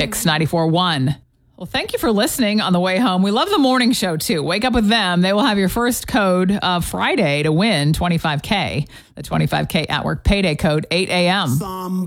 Mix 94.1. Well, thank you for listening on the way home. We love the morning show, too. Wake up with them. They will have your first code Friday to win $25K. The $25K at work payday code, 8 a.m.